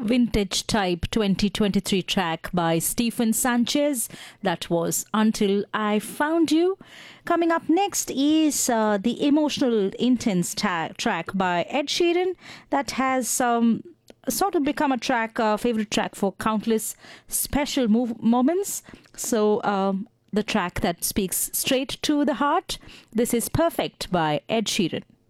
Vintage Type 2023 track by Stephen Sanchez. That was Until I Found You. Coming up next is the emotional intense track by Ed Sheeran that has sort of become a favorite track for countless special moments. So the track that speaks straight to the heart. This is Perfect by Ed Sheeran.